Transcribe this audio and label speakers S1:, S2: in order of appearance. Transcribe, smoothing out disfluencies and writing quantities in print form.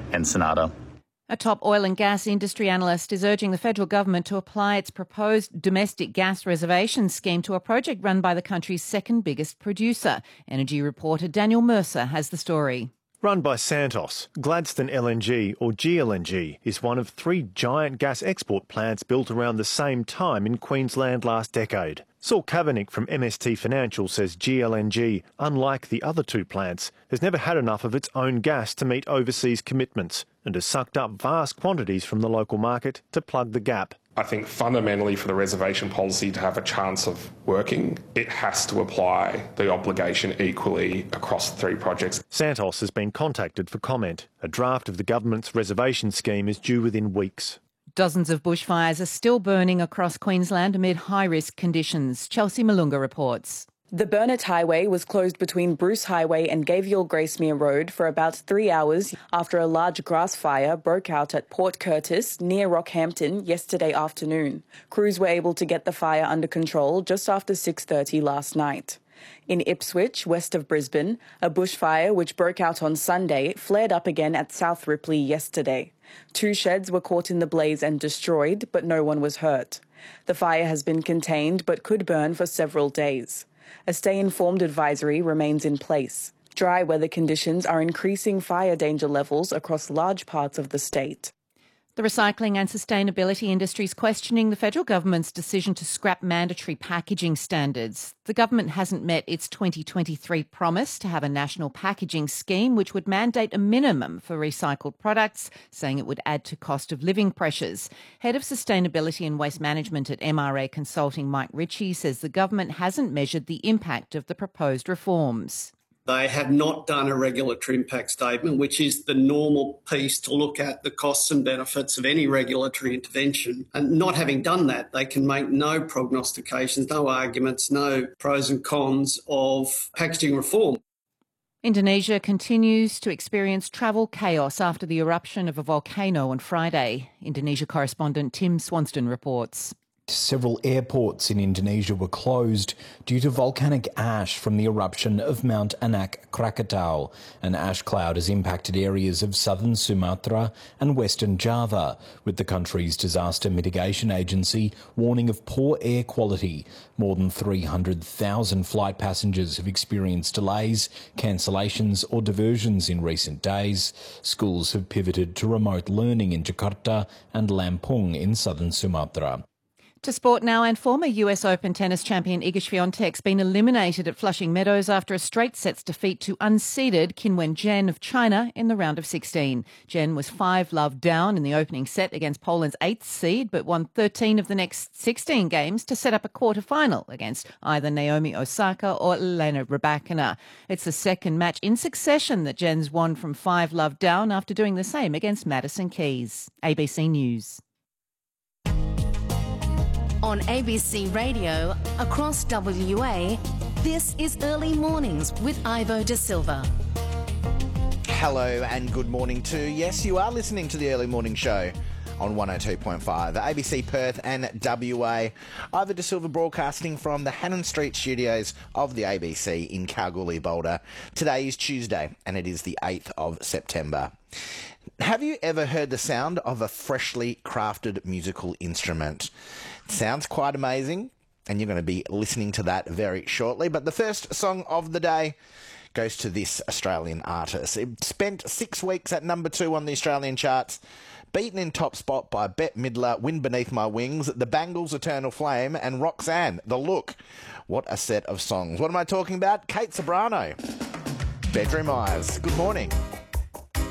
S1: Ensenada.
S2: A top oil and gas industry analyst is urging the federal government to apply its proposed domestic gas reservation scheme to a project run by the country's second biggest producer. Energy reporter Daniel Mercer has the story.
S3: Run by Santos, Gladstone LNG, or GLNG, is one of 3 giant gas export plants built around the same time in Queensland last decade. Saul Kavanagh from MST Financial says GLNG, unlike the other 2 plants, has never had enough of its own gas to meet overseas commitments and has sucked up vast quantities from the local market to plug the gap.
S4: I think fundamentally for the reservation policy to have a chance of working, it has to apply the obligation equally across the 3 projects.
S3: Santos has been contacted for comment. A draft of the government's reservation scheme is due within weeks.
S2: Dozens of bushfires are still burning across Queensland amid high-risk conditions. Chelsea Malunga reports.
S5: The Burnett Highway was closed between Bruce Highway and Gavial-Gracemere Road for about 3 hours after a large grass fire broke out at Port Curtis near Rockhampton yesterday afternoon. Crews were able to get the fire under control just after 6:30 last night. In Ipswich, west of Brisbane, a bushfire which broke out on Sunday flared up again at South Ripley yesterday. 2 sheds were caught in the blaze and destroyed, but no one was hurt. The fire has been contained but could burn for several days. A stay-informed advisory remains in place. Dry weather conditions are increasing fire danger levels across large parts of the state.
S2: The recycling and sustainability industry is questioning the federal government's decision to scrap mandatory packaging standards. The government hasn't met its 2023 promise to have a national packaging scheme which would mandate a minimum for recycled products, saying it would add to cost of living pressures. Head of Sustainability and Waste Management at MRA Consulting, Mike Ritchie, says the government hasn't measured the impact of the proposed reforms.
S6: They have not done a regulatory impact statement, which is the normal piece to look at the costs and benefits of any regulatory intervention. And not having done that, they can make no prognostications, no arguments, no pros and cons of packaging reform.
S2: Indonesia continues to experience travel chaos after the eruption of a volcano on Friday. Indonesia correspondent Tim Swanston reports.
S7: Several airports in Indonesia were closed due to volcanic ash from the eruption of Mount Anak Krakatau. An ash cloud has impacted areas of southern Sumatra and western Java, with the country's disaster mitigation agency warning of poor air quality. More than 300,000 flight passengers have experienced delays, cancellations or diversions in recent days. Schools have pivoted to remote learning in Jakarta and Lampung in southern Sumatra.
S2: To sport now, and former US Open tennis champion Iga Swiatek's been eliminated at Flushing Meadows after a straight sets defeat to unseeded Qinwen Zheng of China in the round of 16. Zheng was 5-love down in the opening set against Poland's 8th seed, but won 13 of the next 16 games to set up a quarter-final against either Naomi Osaka or Elena Rybakina. It's the second match in succession that Zheng's won from 5-love down after doing the same against Madison Keys. ABC News.
S8: On ABC Radio, across WA, this is Early Mornings with Ivo De Silva.
S9: Hello and good morning to you. Yes, you are listening to the Early Morning Show on 102.5, ABC Perth and WA. Ivo De Silva broadcasting from the Hannon Street studios of the ABC in Kalgoorlie, Boulder. Today is Tuesday and it is the 8th of September. Have you ever heard the sound of a freshly crafted musical instrument? It sounds quite amazing, and you're going to be listening to that very shortly. But the first song of the day goes to this Australian artist. It spent 6 weeks at number 2 on the Australian charts, beaten in top spot by Bette Midler, Wind Beneath My Wings, The Bangles, Eternal Flame, and Roxanne, The Look. What a set of songs. What am I talking about? Kate Ceberano, Bedroom Eyes. Good morning.